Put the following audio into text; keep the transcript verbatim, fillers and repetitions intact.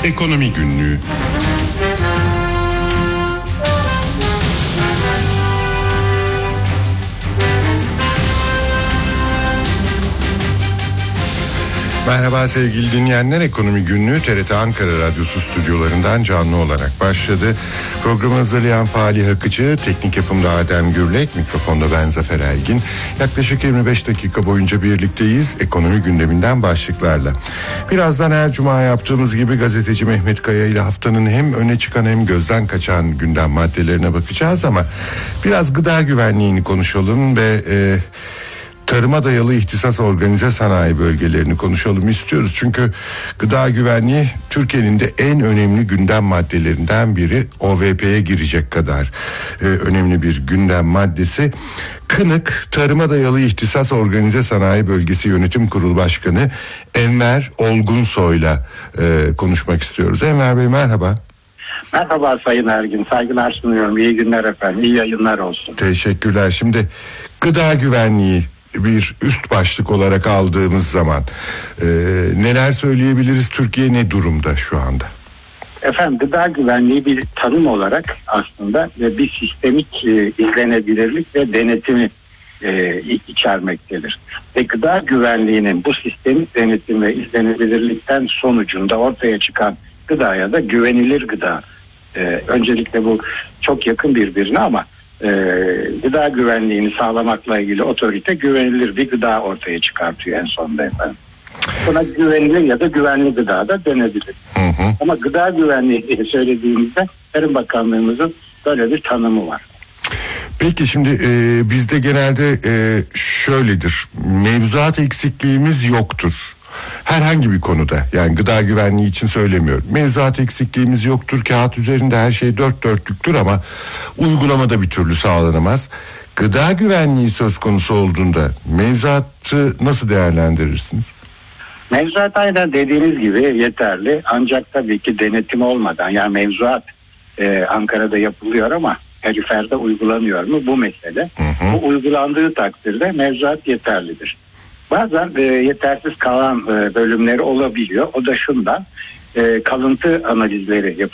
Ekonomi Günlüğü. Merhaba sevgili dinleyenler, Ekonomi Günlüğü T R T Ankara Radyosu stüdyolarından canlı olarak başladı. Programı hazırlayan Fahri Akıcı, teknik yapımda Adem Gürlek, mikrofonda ben Zafer Elgin. Yaklaşık yirmi beş dakika boyunca birlikteyiz ekonomi gündeminden başlıklarla. Birazdan her cuma yaptığımız gibi gazeteci Mehmet Kaya ile haftanın hem öne çıkan hem gözden kaçan gündem maddelerine bakacağız ama biraz gıda güvenliğini konuşalım ve E, tarıma dayalı ihtisas organize sanayi bölgelerini konuşalım istiyoruz. Çünkü gıda güvenliği Türkiye'nin de en önemli gündem maddelerinden biri. O V P'ye girecek kadar e, önemli bir gündem maddesi. Kınık Tarıma Dayalı İhtisas Organize Sanayi Bölgesi Yönetim Kurulu Başkanı Enver Olgunsoy'la e, konuşmak istiyoruz. Enver Bey merhaba. Merhaba Sayın Ergin, saygılar sunuyorum. İyi günler efendim, iyi yayınlar olsun. Teşekkürler. Şimdi gıda güvenliği bir üst başlık olarak aldığımız zaman e, neler söyleyebiliriz? Türkiye ne durumda şu anda? Efendim, gıda güvenliği bir tanım olarak aslında bir sistemik e, izlenebilirlik ve denetimi e, içermektedir. Ve gıda güvenliğinin bu sistemik denetim ve izlenebilirlikten sonucunda ortaya çıkan gıdaya da güvenilir gıda. E, öncelikle bu çok yakın birbirine ama e, gıda güvenliğini sağlamakla ilgili otorite güvenilir bir gıda ortaya çıkartıyor en sonunda efendim. Buna güvenilir ya da güvenli gıda da denebilir. Hı hı. Ama gıda güvenliği diye söylediğimizde Tarım Bakanlığımızın böyle bir tanımı var. Peki şimdi e, bizde genelde e, şöyledir, mevzuat eksikliğimiz yoktur. Herhangi bir konuda, yani gıda güvenliği için söylemiyorum. Mevzuat eksikliğimiz yoktur. Kağıt üzerinde her şey dört dörtlüktür ama uygulamada bir türlü sağlanamaz. Gıda güvenliği söz konusu olduğunda mevzuatı nasıl değerlendirirsiniz? Mevzuat aynen dediğiniz gibi yeterli. Ancak tabii ki denetim olmadan, yani mevzuat e, Ankara'da yapılıyor ama periferde uygulanıyor mu bu mesele. Hı hı. Bu uygulandığı takdirde mevzuat yeterlidir. Bazen e, yetersiz kalan e, bölümleri olabiliyor. O da şundan, e, kalıntı analizleri yapılıyor.